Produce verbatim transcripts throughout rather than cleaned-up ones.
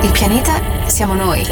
Il pianeta siamo noi.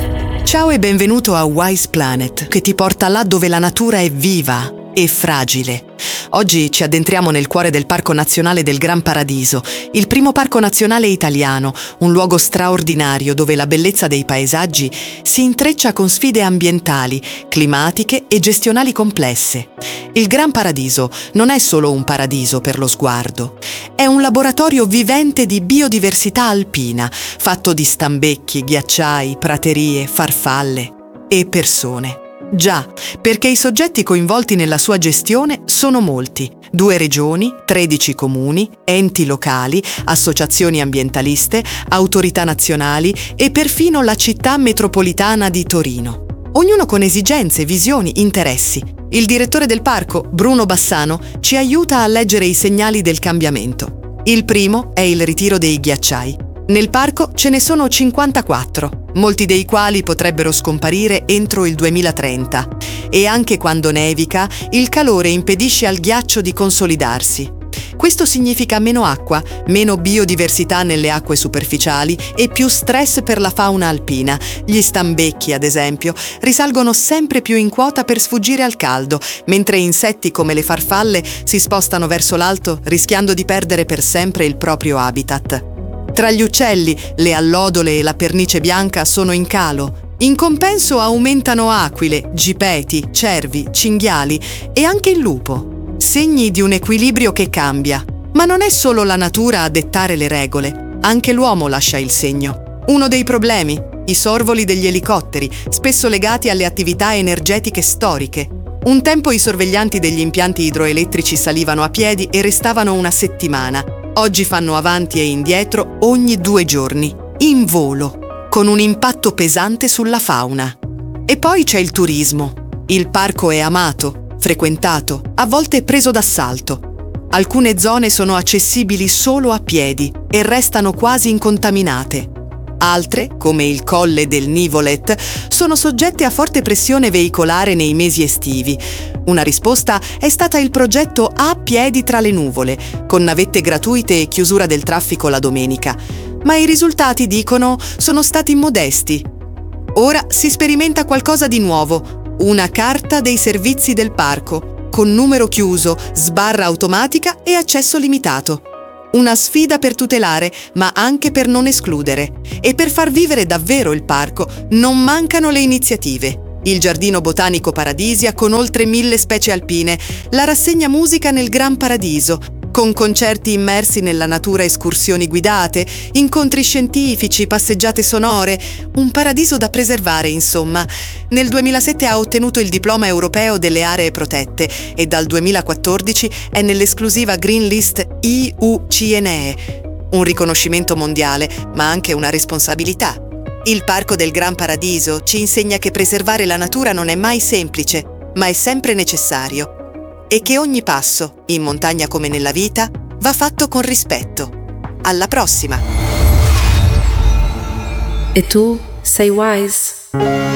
Ciao e benvenuto a Wise Planet, che ti porta là dove la natura è viva e fragile. Oggi ci addentriamo nel cuore del Parco Nazionale del Gran Paradiso, il primo parco nazionale italiano, un luogo straordinario dove la bellezza dei paesaggi si intreccia con sfide ambientali, climatiche e gestionali complesse. Il Gran Paradiso non è solo un paradiso per lo sguardo, è un laboratorio vivente di biodiversità alpina, fatto di stambecchi, ghiacciai, praterie, farfalle e persone. Già, perché i soggetti coinvolti nella sua gestione sono molti. Due regioni, tredici comuni, enti locali, associazioni ambientaliste, autorità nazionali e perfino la città metropolitana di Torino. Ognuno con esigenze, visioni, interessi. Il direttore del parco, Bruno Bassano, ci aiuta a leggere i segnali del cambiamento. Il primo è il ritiro dei ghiacciai. Nel parco ce ne sono cinquantaquattro, molti dei quali potrebbero scomparire entro il duemilatrenta. E anche quando nevica, il calore impedisce al ghiaccio di consolidarsi. Questo significa meno acqua, meno biodiversità nelle acque superficiali e più stress per la fauna alpina. Gli stambecchi, ad esempio, risalgono sempre più in quota per sfuggire al caldo, mentre insetti come le farfalle si spostano verso l'alto rischiando di perdere per sempre il proprio habitat. Tra gli uccelli, le allodole e la pernice bianca sono in calo. In compenso aumentano aquile, gipeti, cervi, cinghiali e anche il lupo. Segni di un equilibrio che cambia. Ma non è solo la natura a dettare le regole, anche l'uomo lascia il segno. Uno dei problemi, i sorvoli degli elicotteri, spesso legati alle attività energetiche storiche. Un tempo i sorveglianti degli impianti idroelettrici salivano a piedi e restavano una settimana. Oggi fanno avanti e indietro ogni due giorni, in volo, con un impatto pesante sulla fauna. E poi c'è il turismo. Il parco è amato, frequentato, a volte preso d'assalto. Alcune zone sono accessibili solo a piedi e restano quasi incontaminate. Altre, come il Colle del Nivolet, sono soggette a forte pressione veicolare nei mesi estivi. Una risposta è stata il progetto A Piedi tra le nuvole, con navette gratuite e chiusura del traffico la domenica. Ma i risultati, dicono, sono stati modesti. Ora si sperimenta qualcosa di nuovo, una carta dei servizi del parco, con numero chiuso, sbarra automatica e accesso limitato. Una sfida per tutelare, ma anche per non escludere. E per far vivere davvero il parco non mancano le iniziative. Il Giardino Botanico Paradisia con oltre mille specie alpine, la rassegna musica nel Gran Paradiso, con concerti immersi nella natura, escursioni guidate, incontri scientifici, passeggiate sonore, un paradiso da preservare, insomma. Nel duemilasette ha ottenuto il diploma europeo delle aree protette e dal duemilaquattordici è nell'esclusiva Green List I U C N E, un riconoscimento mondiale, ma anche una responsabilità. Il Parco del Gran Paradiso ci insegna che preservare la natura non è mai semplice, ma è sempre necessario. E che ogni passo, in montagna come nella vita, va fatto con rispetto. Alla prossima! E tu sei Wise?